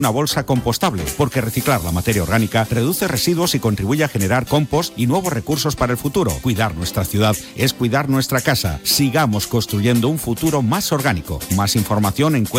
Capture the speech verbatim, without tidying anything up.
una bolsa compostable, porque reciclar la materia orgánica reduce residuos y contribuye a generar compost y nuevos recursos para el futuro. Cuidar nuestra ciudad es cuidar nuestra casa. Sigamos construyendo un futuro más orgánico. Más información en